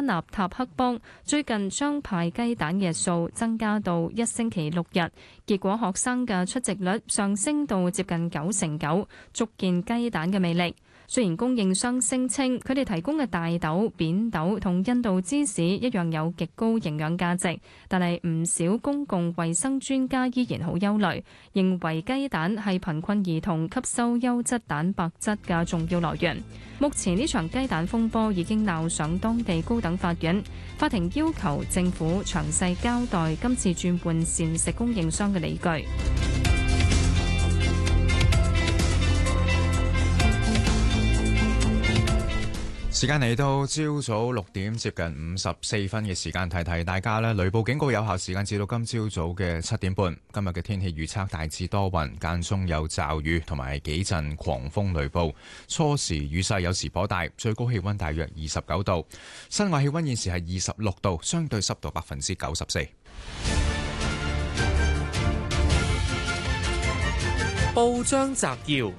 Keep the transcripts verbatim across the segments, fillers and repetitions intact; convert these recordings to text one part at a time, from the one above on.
納塔克邦最近將派雞蛋嘅數增加到一星期六日，結果學生嘅出席率上升到接近九成九，足見雞蛋嘅魅力。雖然供應商聲稱佢哋提供嘅大豆、扁豆同印度芝士一樣有極高營養價值，但係唔少公共衛生專家依然好憂慮，認為雞蛋係貧困兒童吸收優質蛋白質嘅重要來源。目前呢場雞蛋風波已經鬧上當地高等法院，法庭要求政府詳細交代今次轉換膳食供應商嘅理據。 時間嚟到朝早六點接近五十四分嘅時間，提提大家咧，雷暴警告有效時間至到今朝早嘅七點半。今日嘅天氣預測大致多雲，間中有驟雨同埋幾陣狂風雷暴，初時雨勢有時頗大，最高氣溫大約二十九度，室外氣溫現時係二十六度，相對濕度百分之九十四。 報章摘要。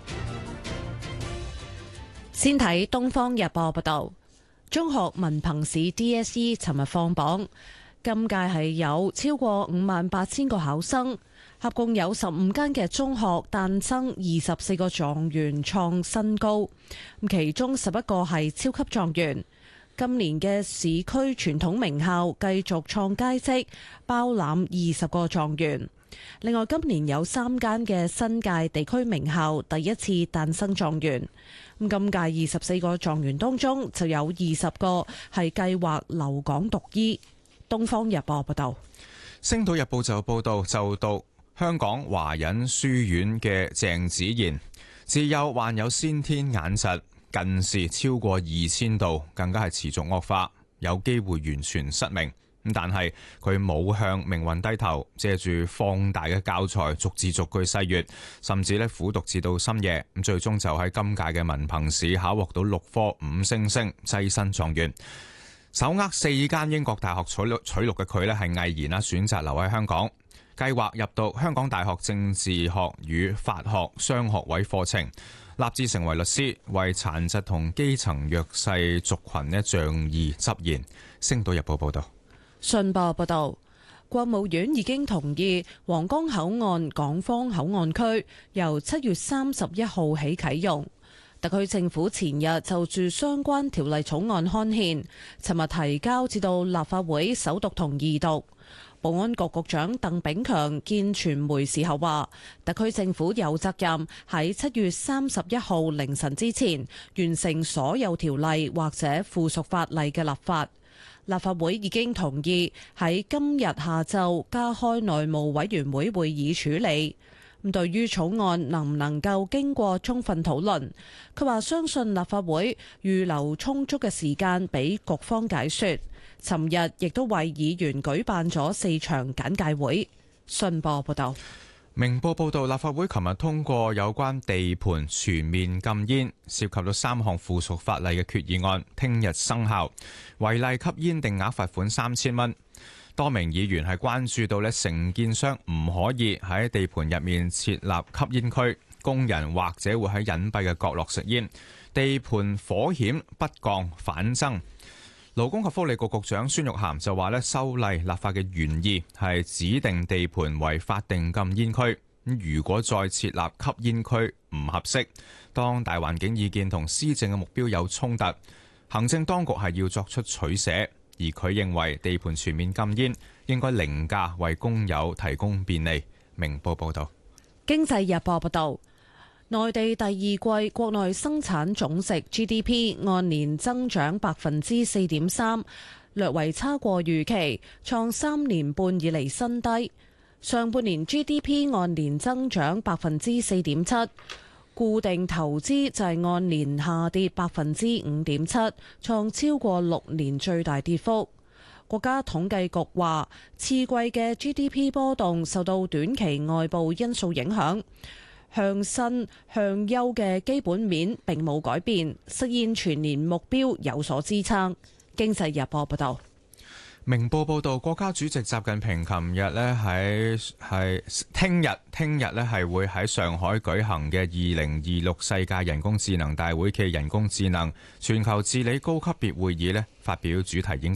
先睇《東方日報》報道，中學文憑試 D S E 尋日放榜，今屆係有超過五萬八千個考生，合共有十五間嘅中學誕生二十四個狀元創新高，其中十一個係超級狀元。今年嘅市區傳統名校繼續創佳績，包攬二十個狀元。另外，今年有三間嘅新界地區名校第一次誕生狀元。咁今屆二十四個狀元當中，就有二十個係計劃留港讀醫。東方日報報道， 星島日報就報道，就讀香港華仁書院嘅鄭子賢，自幼患有先天眼疾，近視超過二千度，更加係持續惡化，有機會完全失明。但係佢冇向命運低頭，借住放大嘅教材逐字逐句細閱，甚至咧苦讀至到深夜，咁最終就喺今屆嘅文憑試考獲到六科五星星，躋身狀元。手握四間英國大學取錄取錄嘅佢咧，係毅然啦選擇留喺香港，計劃入讀香港大學政治學與法學雙學位課程，立志成為律師，為殘疾同基層弱勢族群咧仗義執言。星島日報報道。 信報報道，國務院已經同意皇崗口岸港方口岸區由七月三十一號起啟用。特區政府前日就住相關條例草案刊憲，尋日提交至到立法會首讀同二讀。保安局局長鄧炳強見傳媒時候話，特區政府有責任喺七月三十一號凌晨之前完成所有條例或者附屬法例嘅立法。立法會已經同意喺今日下晝加開內務委員會會議處理。咁對於草案能唔能夠經過充分討論，佢話相信立法會預留充足嘅時間俾局方解說。尋日亦都為議員舉辦咗四場簡介會。信報報道。 明報報道，立法會琴日通過有關地盤全面禁煙，涉及到三項附屬法例嘅決議案，聽日生效。違例吸煙定額罰款三千蚊。多名議員係關注到咧，承建商唔可以喺地盤入面設立吸煙區，工人或者會喺隱蔽嘅角落食煙，地盤火險不降反增。勞工及福利局局長孫玉菡就話咧，修例立法嘅原意係指定地盤為法定禁煙區。如果再設立吸煙區唔合適，當大環境意見同施政嘅目標有衝突，行政當局係要作出取捨。而佢認為地盤全面禁煙應該凌駕為工友提供便利。明報報道。 經濟日報報道。內地第二季國內生產總值 G D P 按年增長百分之四點三，略為差過預期，創三年半以嚟新低。上半年 G D P 按年增長百分之四點七，固定投資就係按年下跌百分之五點七，創超過六年最大跌幅。國家統計局話，次季嘅 G D P 波動受到短期外部因素影響。向新向優嘅基本面並冇改變，實現全年目標有所支撐。經濟日報報道。 明報報道，國家主席習近平琴日呢喺係聽日聽日呢係會喺上海舉行嘅二零二六世界人工智能大會暨人工智能全球治理高級別會議呢發表主題演講。